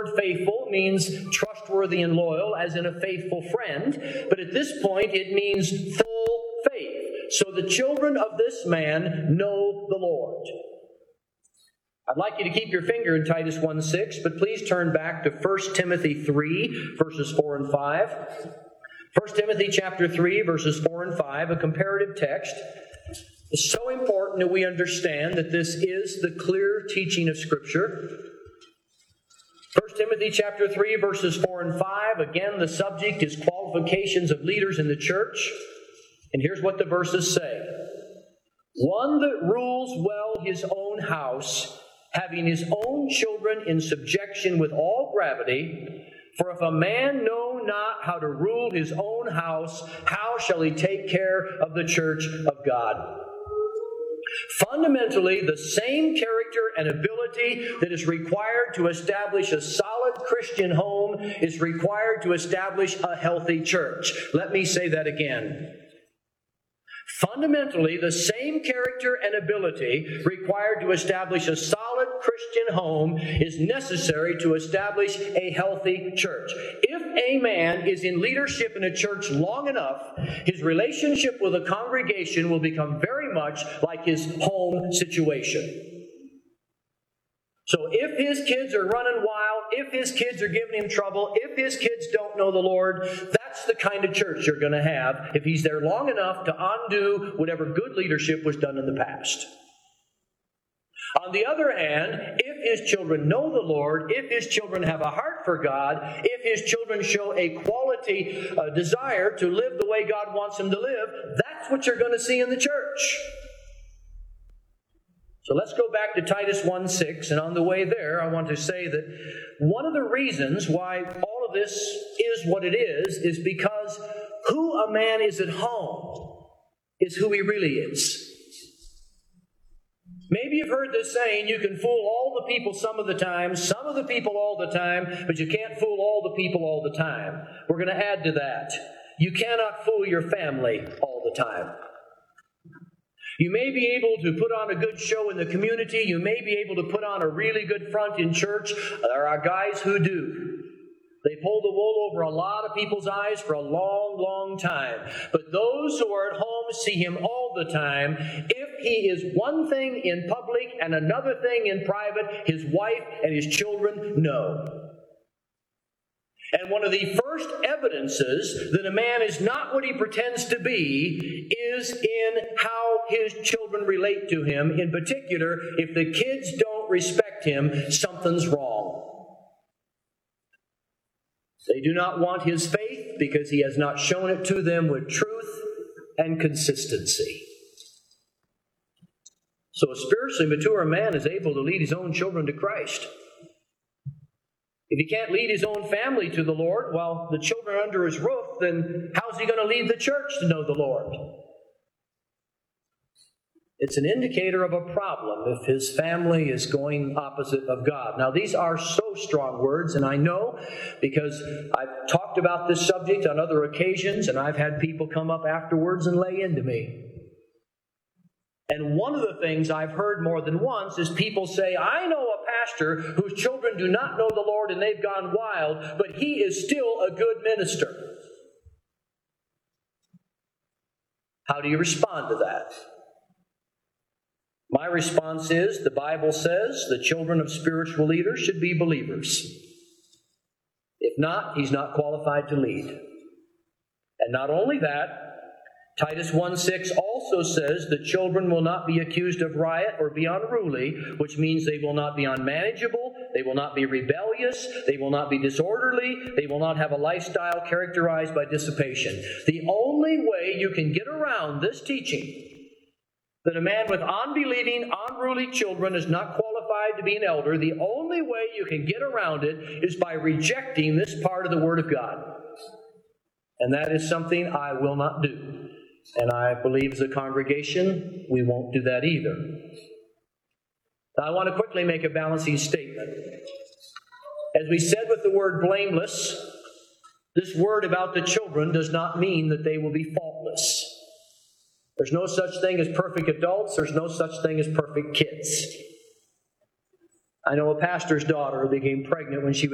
word faithful means trustworthy and loyal, as in a faithful friend. But at this point, it means full faith. So the children of this man know the Lord. I'd like you to keep your finger in Titus 1:6, but please turn back to 1 Timothy 3, verses 4 and 5. 1 Timothy chapter 3, verses 4 and 5, a comparative text. It's so important that we understand that this is the clear teaching of Scripture. 1 Timothy chapter 3, verses 4 and 5, again, the subject is qualifications of leaders in the church. And here's what the verses say. One that rules well his own house, having his own children in subjection with all gravity. For if a man know not how to rule his own house, how shall he take care of the church of God? Fundamentally, the same character and ability that is required to establish a solid Christian home is required to establish a healthy church. Let me say that again. Fundamentally, the same character and ability required to establish a solid Christian home is necessary to establish a healthy church. If a man is in leadership in a church long enough, his relationship with a congregation will become very much like his home situation. So if his kids are running wild, if his kids are giving him trouble, if his kids don't know the Lord, that's the kind of church you're going to have if he's there long enough to undo whatever good leadership was done in the past. On the other hand, if his children know the Lord, if his children have a heart for God, if his children show a quality desire to live the way God wants them to live, that's what you're going to see in the church. So let's go back to Titus 1:6, and on the way there, I want to say that one of the reasons why all of this is what it is because who a man is at home is who he really is. Maybe you've heard this saying, you can fool all the people some of the time, some of the people all the time, but you can't fool all the people all the time. We're going to add to that. You cannot fool your family all the time. You may be able to put on a good show in the community. You may be able to put on a really good front in church. There are guys who do. They pull the wool over a lot of people's eyes for a long, long time. But those who are at home see him all the time. If he is one thing in public and another thing in private, his wife and his children know. And one of the first evidences that a man is not what he pretends to be is in how his children relate to him. In particular, if the kids don't respect him, something's wrong. They do not want his faith because he has not shown it to them with truth and consistency. So a spiritually mature man is able to lead his own children to Christ. If he can't lead his own family to the Lord while the children are under his roof, then how's he going to lead the church to know the Lord? It's an indicator of a problem if his family is going opposite of God. Now, these are so strong words, and I know because I've talked about this subject on other occasions, and I've had people come up afterwards and lay into me. And one of the things I've heard more than once is people say, I know a pastor whose children do not know the Lord and they've gone wild, but he is still a good minister. How do you respond to that? My response is, the Bible says the children of spiritual leaders should be believers. If not, he's not qualified to lead. And not only that, Titus 1:6 also says the children will not be accused of riot or be unruly, which means they will not be unmanageable, they will not be rebellious, they will not be disorderly, they will not have a lifestyle characterized by dissipation. The only way you can get around this teaching that a man with unbelieving, unruly children is not qualified to be an elder, the only way you can get around it is by rejecting this part of the Word of God. And that is something I will not do. And I believe as a congregation, we won't do that either. Now, I want to quickly make a balancing statement. As we said with the word blameless, this word about the children does not mean that they will be faultless. There's no such thing as perfect adults. There's no such thing as perfect kids. I know a pastor's daughter who became pregnant when she was